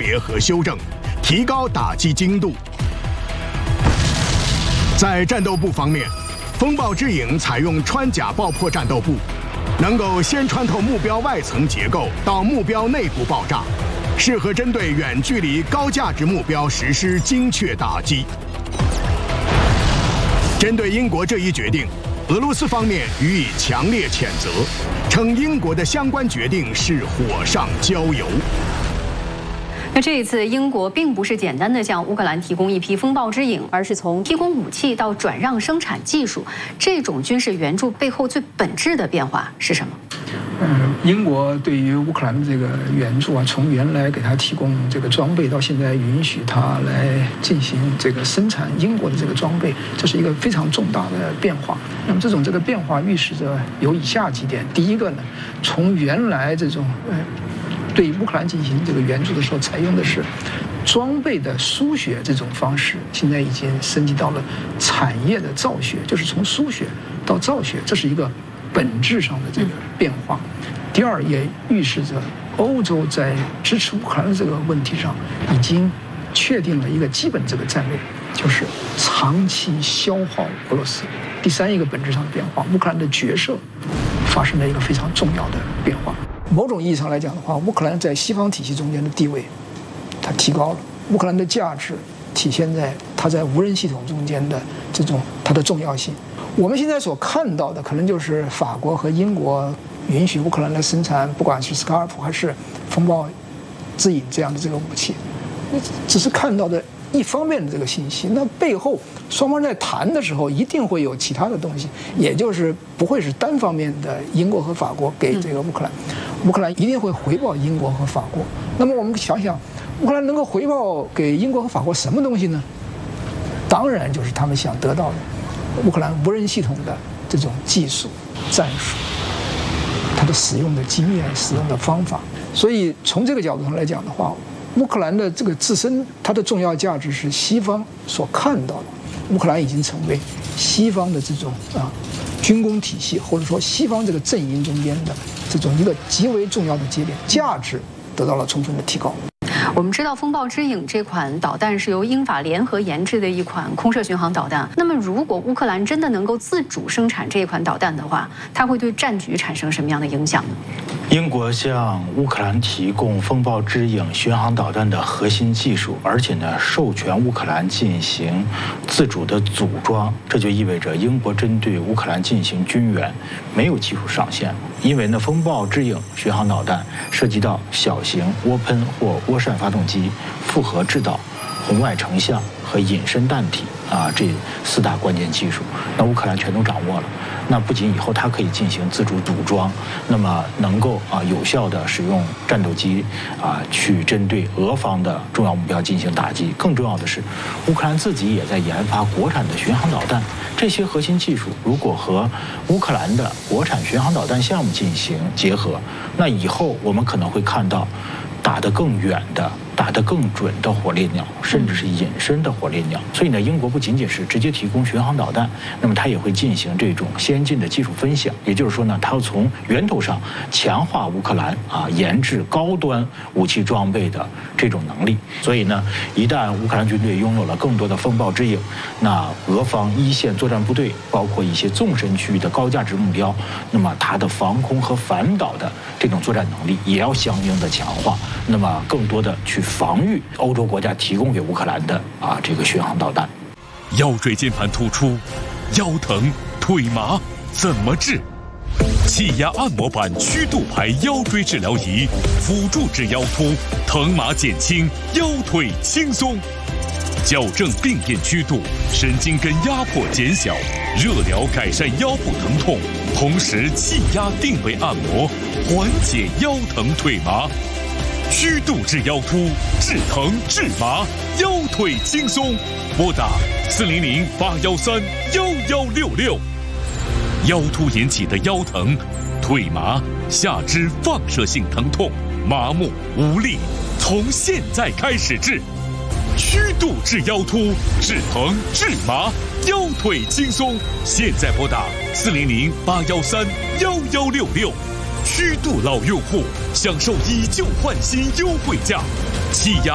别和修正，提高打击精度。在战斗部方面，风暴之影采用穿甲爆破战斗部，能够先穿透目标外层结构到目标内部爆炸，适合针对远距离高价值目标实施精确打击。针对英国这一决定，俄罗斯方面予以强烈谴责，称英国的相关决定是火上浇油。 那这一次，英国并不是简单的向乌克兰提供一批风暴之影，而是从提供武器到转让生产技术，这种军事援助背后最本质的变化是什么？ 英国对于乌克兰的这个援助啊，从原来给他提供这个装备，到现在允许他来进行这个生产英国的这个装备，这是一个非常重大的变化。那么这个变化预示着有以下几点：第一个呢，从原来这种对乌克兰进行这个援助的时候，采用的是装备的输血这种方式，现在已经升级到了产业的造血，就是从输血到造血，这是一个本质上的这个变化。第二，也预示着欧洲在支持乌克兰的这个问题上，已经确定了一个基本这个战略，就是长期消耗俄罗斯。第三，一个本质上的变化，乌克兰的角色发生了一个非常重要的变化。某种意义上来讲的话，乌克兰在西方体系中间的地位，它提高了。乌克兰的价值体现在它在无人系统中间的这种它的重要性。我们现在所看到的，可能就是法国和英国允许乌克兰来生产，不管是斯卡尔普还是风暴之影这样的这个武器，只是看到的一方面的这个信息。那背后双方在谈的时候，一定会有其他的东西，也就是不会是单方面的英国和法国给这个乌克兰，乌克兰一定会回报英国和法国。那么我们想想，乌克兰能够回报给英国和法国什么东西呢？当然就是他们想得到的乌克兰无人系统的这种技术、战术，它的使用的经验、使用的方法。所以从这个角度上来讲的话，乌克兰的这个自身它的重要价值是西方所看到的。乌克兰已经成为西方的这种军工体系，或者说西方这个阵营中间的这种一个极为重要的节点，价值得到了充分的提高。 我们知道风暴之影这款导弹是由英法联合研制的一款空射巡航导弹。那么，如果乌克兰真的能够自主生产这款导弹的话，它会对战局产生什么样的影响呢？ 英国向乌克兰提供风暴之影巡航导弹的核心技术，而且呢，授权乌克兰进行自主的组装，这就意味着英国针对乌克兰进行军援没有技术上限。因为呢，风暴之影巡航导弹涉及到小型涡喷或涡扇发动机、复合制导、红外成像和隐身弹体这四大关键技术，那乌克兰全都掌握了。那不仅以后它可以进行自主组装，那么能够有效的使用战斗机去针对俄方的重要目标进行打击。更重要的是，乌克兰自己也在研发国产的巡航导弹。这些核心技术如果和乌克兰的国产巡航导弹项目进行结合，那以后我们可能会看到打得更远的、打得更准的火烈鸟，甚至是隐身的火烈鸟。所以呢，英国不仅仅是直接提供巡航导弹，那么它也会进行这种先进的技术分享。也就是说呢，它要从源头上强化乌克兰研制高端武器装备的这种能力。所以呢，一旦乌克兰军队拥有了更多的风暴之影，那俄方一线作战部队，包括一些纵深区域的高价值目标，那么它的防空和反导的这种作战能力也要相应的强化。那么更多的去防御欧洲国家提供给乌克兰的这个巡航导弹。 腰椎间盘突出、腰疼、腿麻怎么治？气压按摩板曲度牌腰椎治疗仪，辅助治腰突，疼麻减轻，腰腿轻松。矫正病变曲度，神经根压迫减小，热疗改善腰部疼痛，同时气压定位按摩，缓解腰疼腿麻。曲度治腰突，治疼治麻，腰腿轻松。拨打400-813-1166。腰突引起的腰疼、腿麻、下肢放射性疼痛、麻木无力，从现在开始治。曲度治腰突，治疼治麻，腰腿轻松。现在拨打400-813-1166。曲度老用户享受以旧换新优惠价，气压